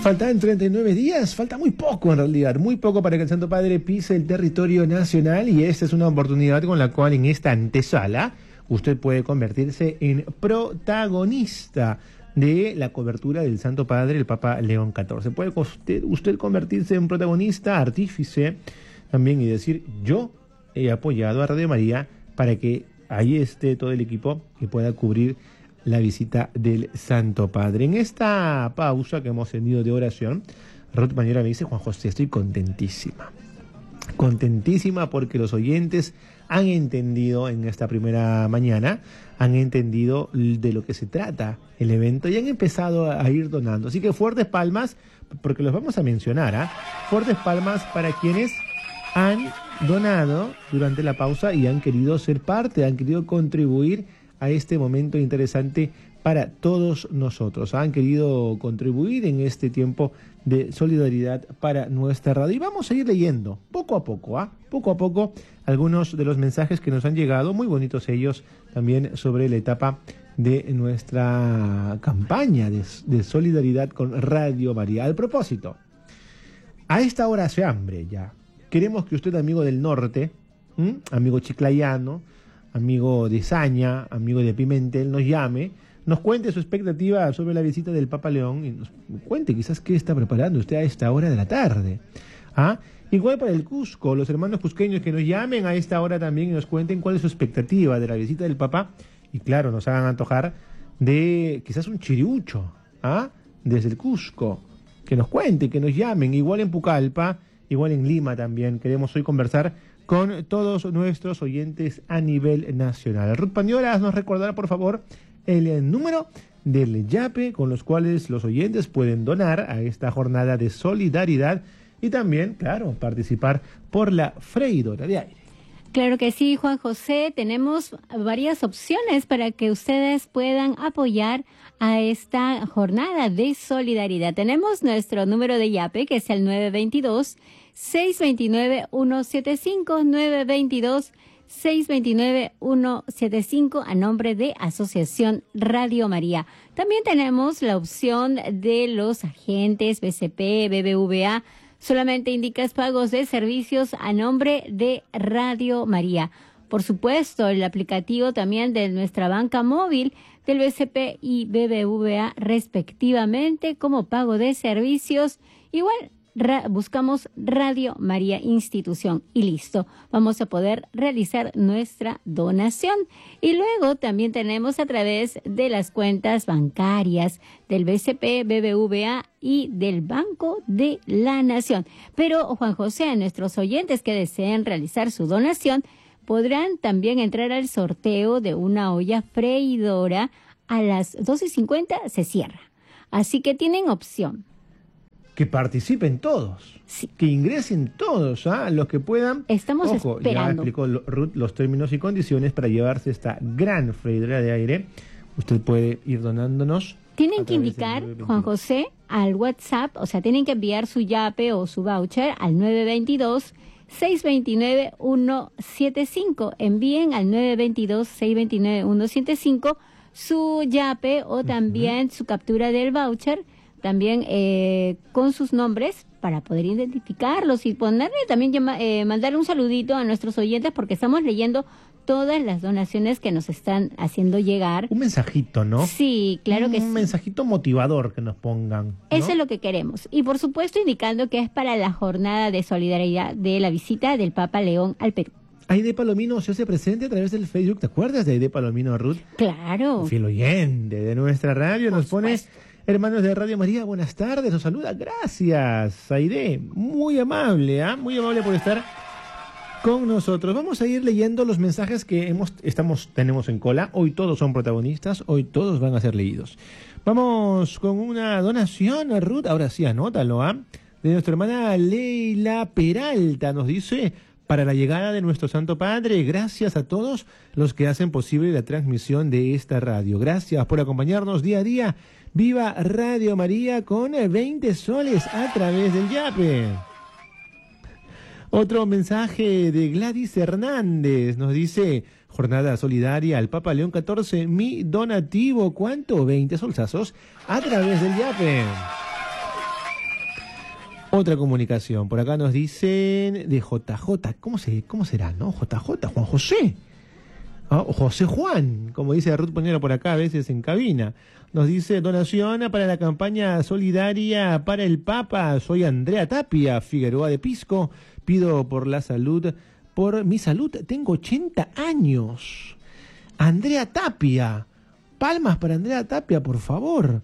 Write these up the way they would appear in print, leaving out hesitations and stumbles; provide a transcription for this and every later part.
faltan 39 días, falta muy poco en realidad, muy poco para que el Santo Padre pise el territorio nacional, y esta es una oportunidad con la cual en esta antesala usted puede convertirse en protagonista de la cobertura del Santo Padre, el Papa León XIV. Puede usted convertirse en protagonista, artífice también, y decir: yo he apoyado a Radio María para que ahí esté todo el equipo y pueda cubrir la visita del Santo Padre. En esta pausa que hemos tenido de oración, Ruth Mañera me dice: Juan José, estoy contentísima porque los oyentes han entendido en esta primera mañana, han entendido de lo que se trata el evento y han empezado a ir donando. Así que fuertes palmas, porque los vamos a mencionar, fuertes palmas para quienes han donado durante la pausa y han querido ser parte, han querido contribuir a este momento interesante para todos nosotros. Han querido contribuir en este tiempo de solidaridad para nuestra radio. Y vamos a ir leyendo poco a poco algunos de los mensajes que nos han llegado, muy bonitos ellos también, sobre la etapa de nuestra campaña de solidaridad con Radio María. Al propósito, a esta hora hace hambre ya. Queremos que usted, amigo del norte, amigo chiclayano, amigo de Saña, amigo de Pimentel, nos llame, nos cuente su expectativa sobre la visita del Papa León y nos cuente quizás qué está preparando usted a esta hora de la tarde. Igual para el Cusco, los hermanos cusqueños que nos llamen a esta hora también y nos cuenten cuál es su expectativa de la visita del Papa, y claro, nos hagan antojar de quizás un chiriucho, desde el Cusco, que nos cuente, que nos llamen, igual en Pucallpa, igual en Lima también. Queremos hoy conversar con todos nuestros oyentes a nivel nacional. Ruth Pañolas nos recordará, por favor, el número del YAPE con los cuales los oyentes pueden donar a esta jornada de solidaridad y también, claro, participar por la freidora de aire. Claro que sí, Juan José. Tenemos varias opciones para que ustedes puedan apoyar a esta jornada de solidaridad. Tenemos nuestro número de YAPE, que es el 922-629-175, 922-629-175, a nombre de Asociación Radio María. También tenemos la opción de los agentes BCP, BBVA. Solamente indicas pagos de servicios a nombre de Radio María. Por supuesto, el aplicativo también de nuestra banca móvil del BCP y BBVA respectivamente como pago de servicios. Igual buscamos Radio María Institución y listo, vamos a poder realizar nuestra donación. Y luego también tenemos a través de las cuentas bancarias del BCP, BBVA y del Banco de la Nación. Pero, Juan José, a nuestros oyentes que deseen realizar su donación podrán también entrar al sorteo de una olla freidora. A las 12:50 se cierra, así que tienen opción. Que participen todos, sí, que ingresen todos, los que puedan. Estamos esperando. Ya explicó Ruth los términos y condiciones para llevarse esta gran freidora de aire. Usted puede ir donándonos. Tienen que indicar, Juan José, al WhatsApp, o sea, tienen que enviar su YAPE o su voucher al 922-629-175. Envíen al 922-629-175 su YAPE o también su captura del voucher, también con sus nombres para poder identificarlos y ponerle también mandarle un saludito a nuestros oyentes, porque estamos leyendo todas las donaciones que nos están haciendo llegar. Un mensajito, ¿no? Sí, claro que sí. Un mensajito motivador que nos pongan, ¿no? Eso es lo que queremos. Y por supuesto indicando que es para la jornada de solidaridad de la visita del Papa León al Perú. Aide Palomino se hace presente a través del Facebook. ¿Te acuerdas de Aide Palomino, Ruth? Claro. Fiel oyente de nuestra radio. Nos pone: hermanos de Radio María, buenas tardes. Nos saluda. Gracias, Aide. Muy amable, muy amable por estar con nosotros. Vamos a ir leyendo los mensajes que tenemos en cola. Hoy todos son protagonistas, hoy todos van a ser leídos. Vamos con una donación, Ruth. Ahora sí, anótalo, de nuestra hermana Leila Peralta. Nos dice: para la llegada de nuestro Santo Padre, gracias a todos los que hacen posible la transmisión de esta radio. Gracias por acompañarnos día a día. Viva Radio María con 20 soles a través del YAPE. Otro mensaje de Gladys Hernández. Nos dice: jornada solidaria al Papa León XIV, mi donativo. ¿Cuánto? 20 solsazos a través del YAPE. Otra comunicación. Por acá nos dicen de JJ. ¿Cómo será, no? JJ, Juan José. O José Juan, como dice Ruth Ponero por acá a veces en cabina. Nos dice donación para la campaña solidaria para el Papa. Soy Andrea Tapia, Figueroa de Pisco. Pido por la salud, por mi salud. Tengo 80 años. Andrea Tapia. Palmas para Andrea Tapia, por favor.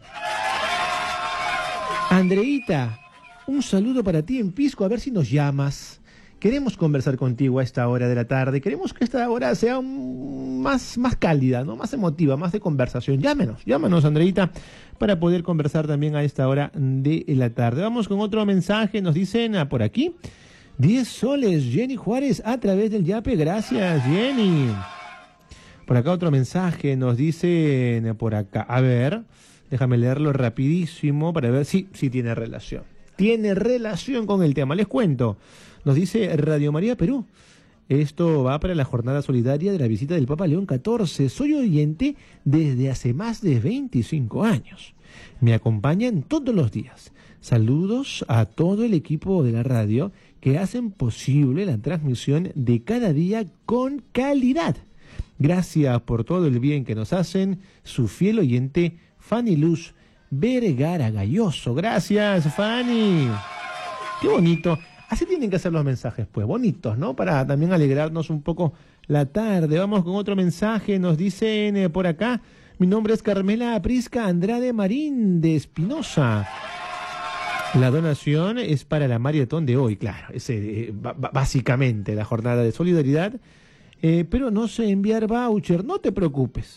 Andreita, un saludo para ti en Pisco, a ver si nos llamas. Queremos conversar contigo a esta hora de la tarde. Queremos que esta hora sea más cálida, ¿no? Más emotiva, más de conversación. Llámanos, Andreita, para poder conversar también a esta hora de la tarde. Vamos con otro mensaje. Nos dicen por aquí, 10 soles, Jenny Juárez, a través del Yape. Gracias, Jenny. Por acá otro mensaje. Nos dicen por acá. A ver, déjame leerlo rapidísimo para ver si tiene relación. Tiene relación con el tema. Les cuento. Nos dice Radio María Perú. Esto va para la jornada solidaria de la visita del Papa León XIV. Soy oyente desde hace más de 25 años. Me acompañan todos los días. Saludos a todo el equipo de la radio que hacen posible la transmisión de cada día con calidad. Gracias por todo el bien que nos hacen. Su fiel oyente, Fanny Luz Vergara Galloso. Gracias, Fanny. Qué bonito. Así tienen que ser los mensajes, pues, bonitos, ¿no? Para también alegrarnos un poco la tarde. Vamos con otro mensaje. Nos dicen por acá, mi nombre es Carmela Prisca Andrade Marín de Espinosa. La donación es para la maratón de hoy, claro, es básicamente la jornada de solidaridad. Pero no sé enviar voucher. No te preocupes.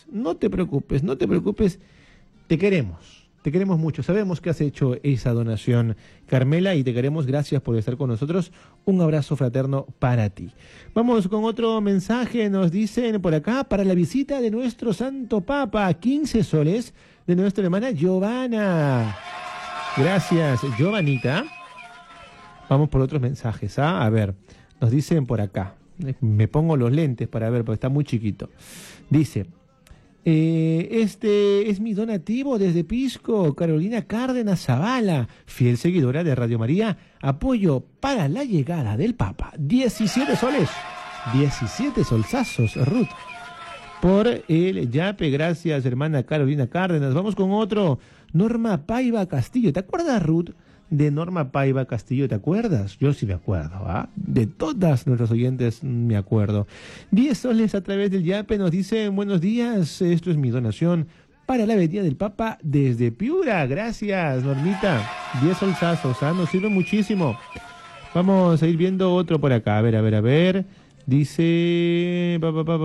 Te queremos mucho. Sabemos que has hecho esa donación, Carmela, y te queremos. Gracias por estar con nosotros. Un abrazo fraterno para ti. Vamos con otro mensaje. Nos dicen por acá, para la visita de nuestro Santo Papa, 15 soles de nuestra hermana Giovanna. Gracias, Giovanita. Vamos por otros mensajes. A ver, nos dicen por acá. Me pongo los lentes para ver, porque está muy chiquito. Dice... este es mi donativo desde Pisco, Carolina Cárdenas Zavala, fiel seguidora de Radio María. Apoyo para la llegada del Papa. 17 soles, 17 solsazos, Ruth. Por el Yape, gracias, hermana Carolina Cárdenas. Vamos con otro, Norma Paiva Castillo. ¿Te acuerdas, Ruth, de Norma Paiva Castillo? ¿Te acuerdas? Yo sí me acuerdo, ¿ah? De todas nuestros oyentes me acuerdo. 10 soles a través del Yape. Nos dicen, buenos días, esto es mi donación para la venida del Papa desde Piura. Gracias, Normita. 10 solsazos, nos sirve muchísimo. Vamos a ir viendo otro por acá. A ver. Dice...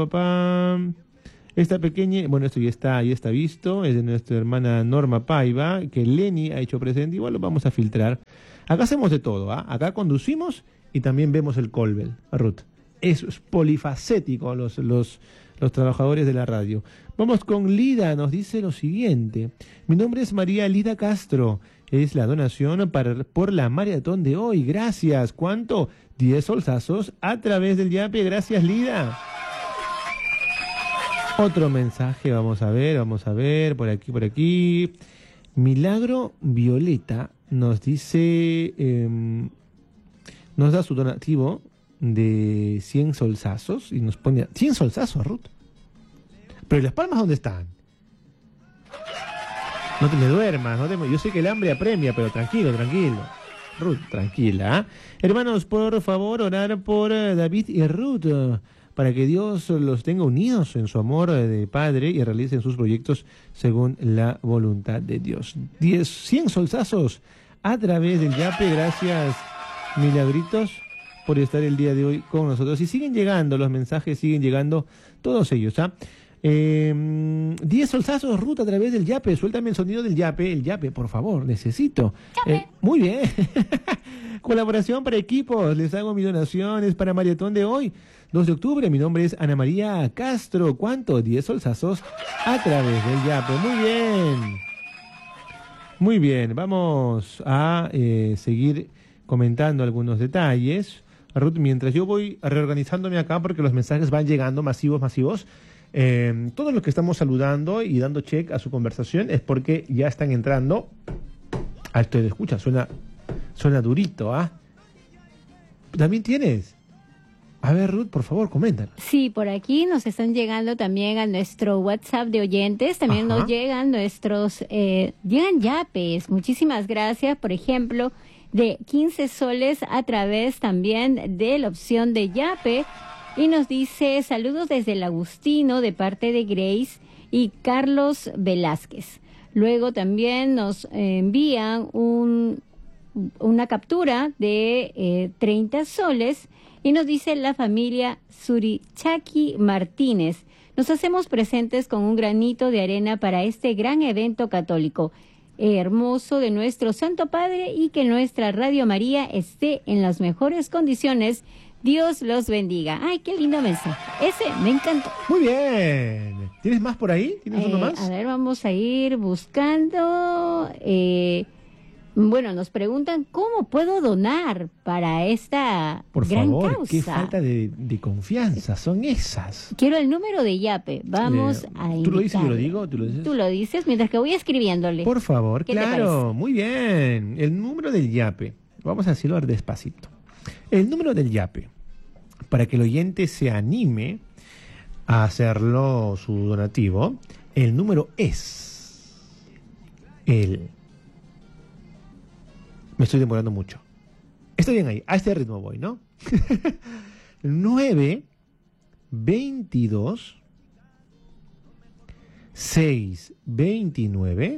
Esta pequeña, bueno, esto ya está visto, es de nuestra hermana Norma Paiva, que Lenny ha hecho presente. Igual lo vamos a filtrar. Acá hacemos de todo, Acá conducimos y también vemos el Colbel, Ruth. Eso es polifacético los trabajadores de la radio. Vamos con Lida, nos dice lo siguiente. Mi nombre es María Lida Castro. Es la donación por la maratón de hoy. Gracias. ¿Cuánto? 10 solsazos a través del Yape. Gracias, Lida. Otro mensaje, vamos a ver, por aquí. Milagro Violeta nos dice, nos da su donativo de 100 solsazos y nos pone 100 solsazos, Ruth. Pero ¿y las palmas dónde están? No te me duermas, yo sé que el hambre apremia, pero tranquilo. Ruth, tranquila. Hermanos, por favor, orar por David y Ruth, para que Dios los tenga unidos en su amor de Padre y realicen sus proyectos según la voluntad de Dios. 100 solsazos a través del Yape. Gracias, Milagritos, por estar el día de hoy con nosotros. Y siguen llegando los mensajes, todos ellos. 10 solsazos, Ruth, a través del Yape. Suéltame el sonido del Yape. El Yape, por favor, necesito. Muy bien. Colaboración para equipos. Les hago mis donaciones para maratón de hoy, 2 de octubre. Mi nombre es Ana María Castro. ¿Cuánto? 10 solsazos a través del Yape. Muy bien. Vamos a seguir comentando algunos detalles. Ruth, mientras yo voy reorganizándome acá, porque los mensajes van llegando masivos. Todos los que estamos saludando y dando check a su conversación es porque ya están entrando. Usted escucha, suena Suena durito, ¿ah? ¿También tienes? A ver, Ruth, por favor, coméntanos. Sí, por aquí nos están llegando también a nuestro WhatsApp de oyentes, también Ajá. nos llegan llegan yapes, muchísimas gracias, por ejemplo, de 15 soles a través también de la opción de yape, y nos dice saludos desde el Agustino de parte de Grace y Carlos Velázquez. Luego también nos envían una captura de 30 soles, y nos dice la familia Surichaki Martínez: nos hacemos presentes con un granito de arena para este gran evento católico hermoso de nuestro Santo Padre, y que nuestra Radio María esté en las mejores condiciones. Dios los bendiga. Ay, qué lindo mensaje. Ese me encantó. Muy bien. ¿Tienes más por ahí? ¿Tienes uno más? A ver, vamos a ir buscando. Bueno, nos preguntan cómo puedo donar para esta Por gran favor, causa. qué falta de confianza son esas. Quiero el número de yape. Vamos a indicar. ¿Tú lo dices, yo lo digo? ¿Tú lo dices? Tú lo dices mientras que voy escribiéndole. Por favor, ¿Qué te claro, muy bien. El número del yape. Vamos a decirlo despacito. El número del yape, para que el oyente se anime a hacerlo su donativo, el número es el... Me estoy demorando mucho. Estoy bien ahí, a este ritmo voy, ¿no? 9 22 6 29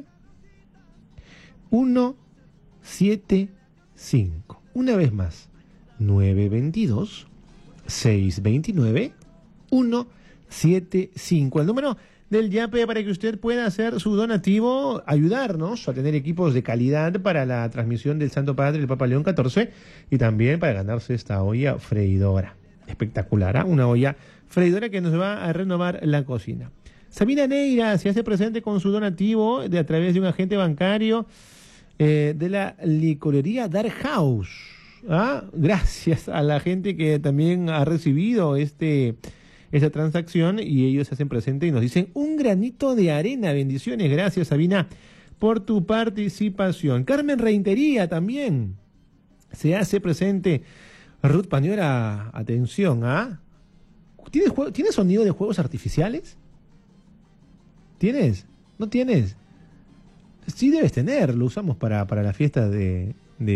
1 7 5. Una vez más. 9 22 6 29 1 7 5. El número del YAPE para que usted pueda hacer su donativo, ayudarnos a tener equipos de calidad para la transmisión del Santo Padre, el Papa León XIV, y también para ganarse esta olla freidora. Espectacular, ¿eh? Una olla freidora que nos va a renovar la cocina. Sabina Neira se hace presente con su donativo a través de un agente bancario de la licorería Dark House. ¿Ah? Gracias a la gente que también ha recibido esa transacción, y ellos se hacen presente y nos dicen un granito de arena. Bendiciones, gracias Sabina por tu participación. Carmen Reintería también se hace presente. Ruth Paniora, atención, ¿ah? ¿Tienes sonido de juegos artificiales? ¿Tienes? ¿No tienes? Sí debes tener, lo usamos para la fiesta de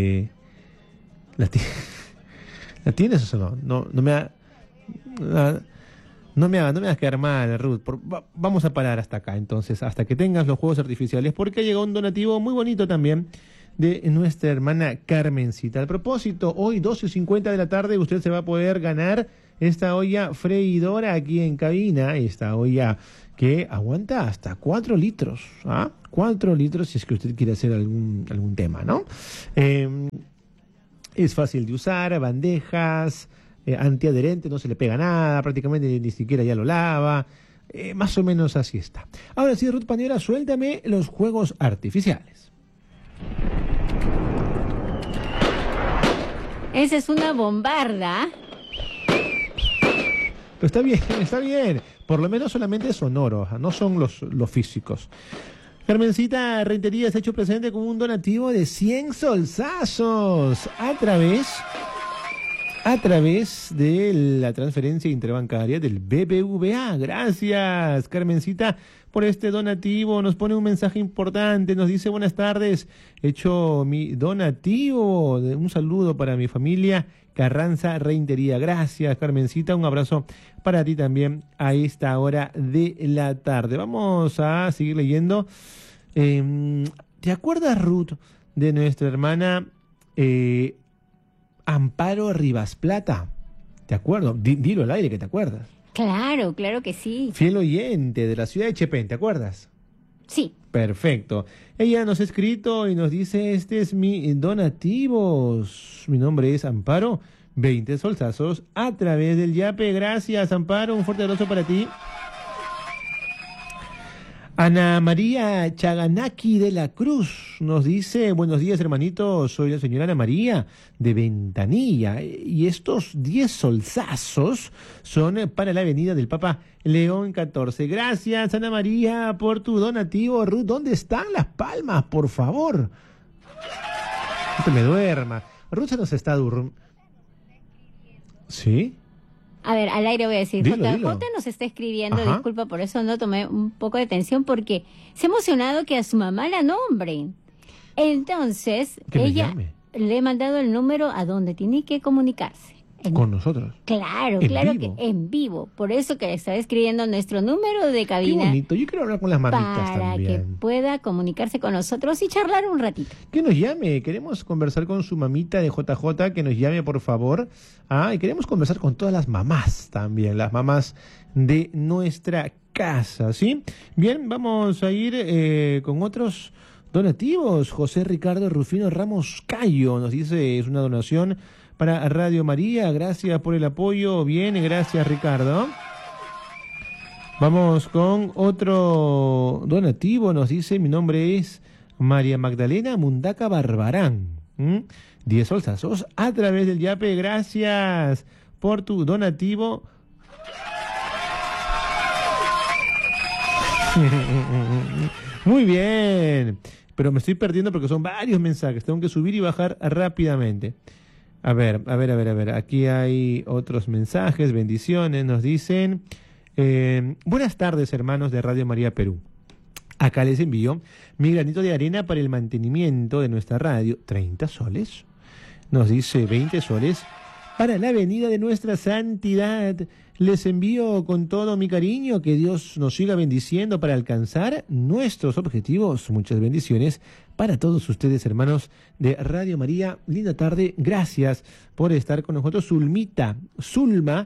¿La tienes o no? No me ha... No me hagas quedar mal, Ruth. Vamos a parar hasta acá, entonces, hasta que tengas los juegos artificiales, porque llegó un donativo muy bonito también de nuestra hermana Carmencita. Al propósito, hoy 12:50 de la tarde usted se va a poder ganar esta olla freidora aquí en cabina, esta olla que aguanta hasta 4 litros, ¿ah? 4 litros si es que usted quiere hacer algún tema, ¿no? Es fácil de usar, bandejas... antiadherente, no se le pega nada, prácticamente ni siquiera ya lo lava, más o menos así está. Ahora sí, Ruth Paniora, suéltame los juegos artificiales. Esa es una bombarda. Pero está bien, por lo menos solamente sonoro, no son los físicos. Carmencita Rentería se ha hecho presente con un donativo de 100 solsazos a través de la transferencia interbancaria del BBVA. Gracias, Carmencita, por este donativo. Nos pone un mensaje importante, nos dice: buenas tardes, he hecho mi donativo. Un saludo para mi familia Carranza Reintería. Gracias, Carmencita, un abrazo para ti también a esta hora de la tarde. Vamos a seguir leyendo. ¿Te acuerdas, Ruth, de nuestra hermana Amparo Rivas Plata? ¿Te acuerdas? Dilo al aire que te acuerdas. Claro, claro que sí. Fiel oyente de la ciudad de Chepén, ¿te acuerdas? Sí. Perfecto. Ella nos ha escrito y nos dice: este es mi donativo. Mi nombre es Amparo, 20 solsazos a través del YAPE. Gracias, Amparo, un fuerte abrazo para ti. Ana María Chaganaki de la Cruz nos dice: buenos días, hermanitos, soy la señora Ana María de Ventanilla, y estos 10 solsazos son para la avenida del Papa León XIV. Gracias, Ana María, por tu donativo. Ruth, ¿dónde están las palmas, por favor? No te me duerma. Ruth se nos está durmiendo. ¿Sí? A ver, al aire voy a decir, Dilo, JJ dilo. nos está escribiendo, Ajá. disculpa, por eso no tomé un poco de atención, porque se ha emocionado que a su mamá la nombren. Entonces, Que me ella llame. le ha mandado el número a donde tiene que comunicarse. Con nosotros. Claro, ¿En claro vivo? que en vivo. Por eso que le estaba escribiendo nuestro número de Qué cabina bonito. Yo quiero hablar con las mamitas para que también. pueda comunicarse con nosotros y charlar un ratito. Que nos llame. Queremos conversar con su mamita de JJ. Que nos llame, por favor. Y queremos conversar con todas las mamás también. Las mamás de nuestra casa, ¿sí? Bien, vamos a ir con otros donativos. José Ricardo Rufino Ramos Cayo nos dice, es una donación para Radio María. Gracias por el apoyo. Bien, gracias, Ricardo. Vamos con otro donativo. Nos dice, mi nombre es María Magdalena Mundaca Barbarán. 10 solsazos a través del Yape. Gracias por tu donativo. Muy bien. Pero me estoy perdiendo porque son varios mensajes. Tengo que subir y bajar rápidamente. A ver. Aquí hay otros mensajes. Bendiciones. Nos dicen... buenas tardes, hermanos de Radio María Perú. Acá les envío mi granito de arena para el mantenimiento de nuestra radio. 30 soles. Nos dice 20 soles para la venida de nuestra santidad. Les envío con todo mi cariño. Que Dios nos siga bendiciendo para alcanzar nuestros objetivos. Muchas bendiciones para todos ustedes, hermanos de Radio María. Linda tarde. Gracias por estar con nosotros. Zulma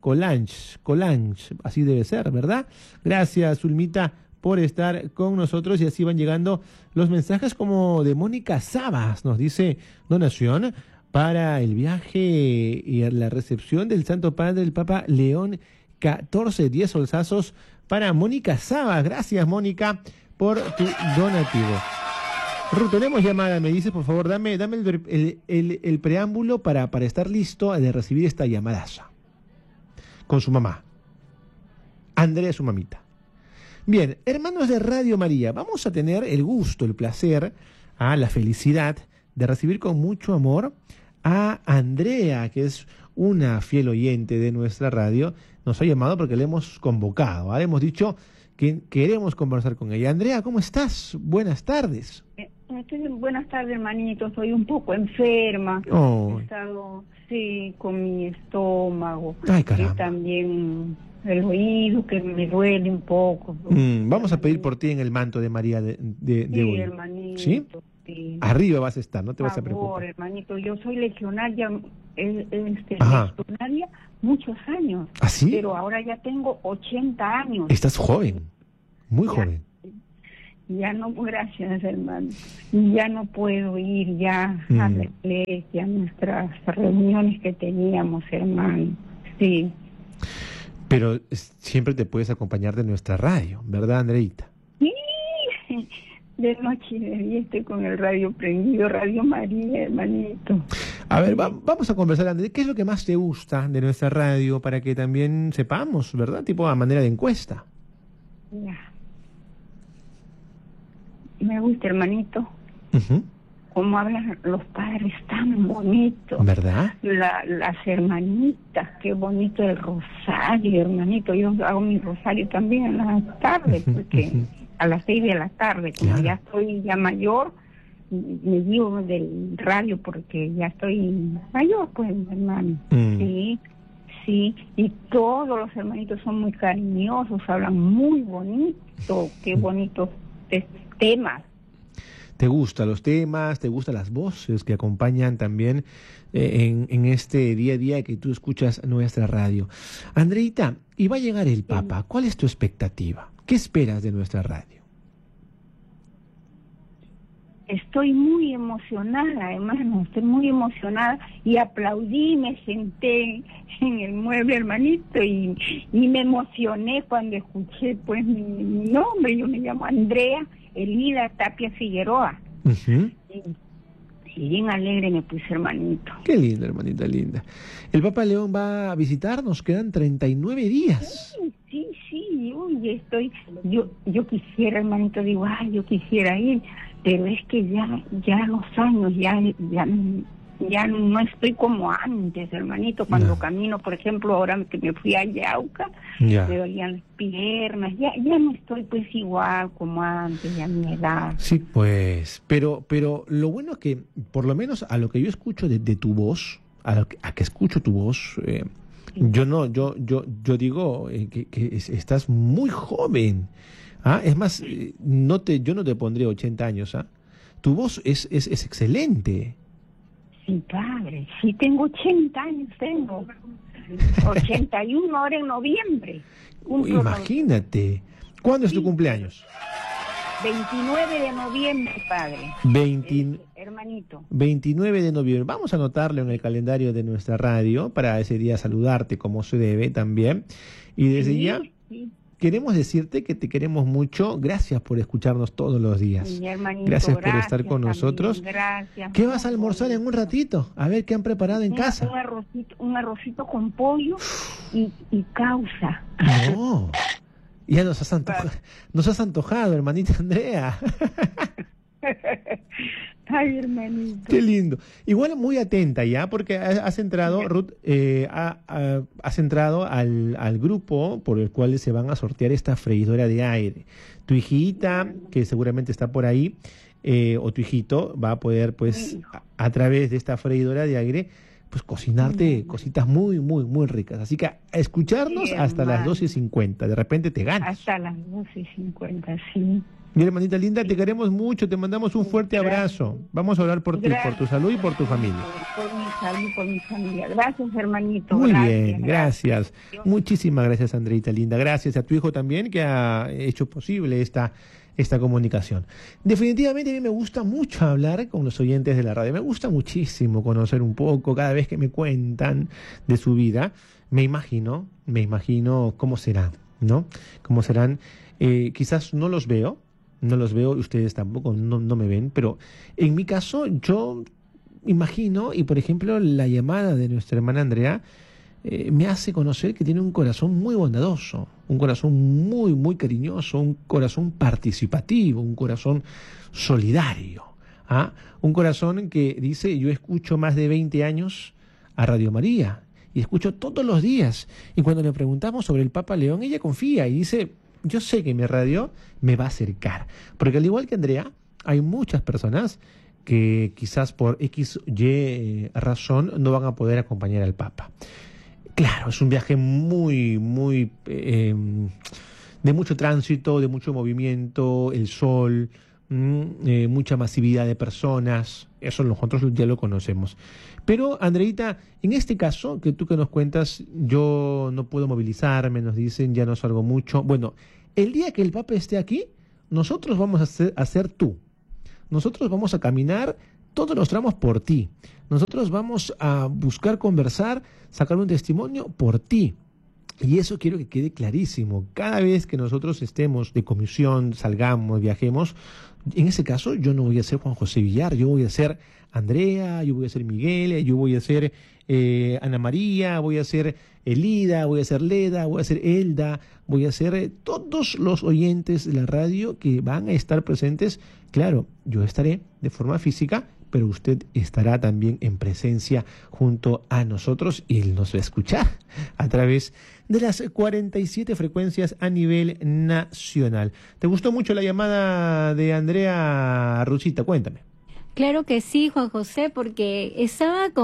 Colange, así debe ser, ¿verdad? Gracias, Zulmita, por estar con nosotros. Y así van llegando los mensajes como de Mónica Sabas. Nos dice, donación para el viaje y la recepción del Santo Padre, el Papa León XIV. 10 solsazos para Mónica Sabas. Gracias, Mónica, por tu donativo. Ruth, tenemos llamada, me dice, por favor, dame el preámbulo para estar listo de recibir esta llamadaza. Con su mamá. Andrea, su mamita. Bien, hermanos de Radio María, vamos a tener el gusto, el placer, la felicidad de recibir con mucho amor a Andrea, que es una fiel oyente de nuestra radio. Nos ha llamado porque le hemos convocado. Le hemos dicho que queremos conversar con ella. Andrea, ¿cómo estás? Buenas tardes. Buenas tardes, hermanito. Estoy un poco enferma. Oh. He estado, sí, con mi estómago. Ay, caramba. Y también el oído, que me duele un poco. Vamos a pedir por ti en el manto de María de Sí, hoy. hermanito. ¿Sí? Sí. Arriba vas a estar, no te vas a Por favor, preocupar. hermanito. Yo soy legionaria, Ajá. legionaria muchos años. ¿Ah, sí? Pero ahora ya tengo 80 años. Estás joven, muy Ya. joven. Ya no, gracias, hermano. Ya no puedo ir ya a la iglesia, a nuestras reuniones que teníamos, hermano. Sí. Pero siempre te puedes acompañar de nuestra radio, ¿verdad, Andreita? Sí. De noche y de día estoy con el radio prendido, Radio María, hermanito. A ver, vamos a conversar, Andrea. ¿Qué es lo que más te gusta de nuestra radio para que también sepamos, ¿verdad? Tipo a manera de encuesta. Ya. Me gusta, hermanito, Ujú. cómo hablan los padres tan bonitos. ¿Verdad? Las hermanitas, qué bonito el rosario, hermanito. Yo hago mi rosario también en las tardes, porque a las 6 de la tarde, como Claro. ya estoy ya mayor, me digo del radio porque ya estoy mayor, pues, hermano. Sí, sí, y todos los hermanitos son muy cariñosos, hablan muy bonito, qué bonitos temas. ¿Te gustan los temas? ¿Te gustan las voces que acompañan también en este día a día que tú escuchas nuestra radio? Andreita, y va a llegar el Papa. ¿Cuál es tu expectativa? ¿Qué esperas de nuestra radio? Estoy muy emocionada, hermano, estoy muy emocionada y aplaudí, me senté en el mueble, hermanito, y me emocioné cuando escuché pues mi nombre. Yo me llamo Andrea Elida Tapia Figueroa. Uh-huh. Y bien alegre me puse, hermanito. Qué linda, hermanita linda. El Papa León va a visitarnos, quedan 39 días. Sí, uy, yo quisiera, hermanito, digo, yo quisiera ir, pero es que ya los años, ya no estoy como antes, hermanito, cuando camino, por ejemplo, ahora que me fui a Yauca, me dolían las piernas, ya no estoy pues igual como antes, ya a mi edad. Sí, pues, pero lo bueno es que, por lo menos a lo que yo escucho de tu voz, a que escucho tu voz, yo digo que estás muy joven. Es más, yo no te pondré 80 años, Tu voz es excelente. Sí, padre, sí tengo 80 años, 81 ahora en noviembre. Imagínate. ¿Cuándo es tu cumpleaños? 29 de noviembre, padre. Hermanito. 29 de noviembre. Vamos a anotarlo en el calendario de nuestra radio para ese día saludarte como se debe también. Y desde ya queremos decirte que te queremos mucho. Gracias por escucharnos todos los días. Sí, hermanito, gracias por estar con nosotros. Gracias. ¿Qué vas a almorzar en un ratito? A ver qué han preparado en casa. Un arrocito con pollo y causa. No. Ya nos has antojado, hermanita Andrea. Ay, hermanito. Qué lindo. Igual muy atenta ya, porque has entrado, Ruth, has entrado al grupo por el cual se van a sortear esta freidora de aire. Tu hijita, que seguramente está por ahí, o tu hijito, va a poder, pues, a través de esta freidora de aire, pues cocinarte cositas muy, muy, muy ricas. Así que a escucharnos hasta las 12:50. De repente te ganas. Hasta las 12:50, sí. Mi hermanita linda, te queremos mucho, te mandamos un fuerte abrazo. Vamos a orar por ti, por tu salud y por tu familia. Por mi salud y por mi familia. Gracias, hermanito. Muy bien, gracias. Muchísimas gracias, Andreita linda. Gracias a tu hijo también que ha hecho posible esta comunicación. Definitivamente a mí me gusta mucho hablar con los oyentes de la radio. Me gusta muchísimo conocer un poco cada vez que me cuentan de su vida. Me imagino cómo serán, ¿no? Cómo serán. Quizás no los veo, ustedes tampoco, no me ven, pero en mi caso yo imagino, y por ejemplo la llamada de nuestra hermana Andrea me hace conocer que tiene un corazón muy bondadoso, un corazón muy, muy cariñoso, un corazón participativo, un corazón solidario, un corazón que dice: yo escucho más de 20 años a Radio María y escucho todos los días, y cuando le preguntamos sobre el Papa León, ella confía y dice: yo sé que mi radio me va a acercar, porque al igual que Andrea, hay muchas personas que quizás por X, Y razón no van a poder acompañar al Papa. Claro, es un viaje muy, muy de mucho tránsito, de mucho movimiento, el sol, mucha masividad de personas. Eso nosotros ya lo conocemos. Pero, Andreita, en este caso, que nos cuentas, yo no puedo movilizarme, nos dicen, ya no salgo mucho. Bueno, el día que el Papa esté aquí, nosotros vamos a ser tú. Nosotros vamos a caminar todos los tramos por ti. Nosotros vamos a buscar conversar, sacar un testimonio por ti. Y eso quiero que quede clarísimo. Cada vez que nosotros estemos de comisión, salgamos, viajemos, en ese caso yo no voy a ser Juan José Villar, yo voy a ser Andrea, yo voy a ser Miguel, yo voy a ser Ana María, voy a ser Elida, voy a ser Leda, voy a ser Elda, voy a ser todos los oyentes de la radio que van a estar presentes. Claro, yo estaré de forma física, pero usted estará también en presencia junto a nosotros y él nos va a escuchar a través de las 47 frecuencias a nivel nacional. ¿Te gustó mucho la llamada de Andrea, Rusita? Cuéntame. Claro que sí, Juan José, porque estaba con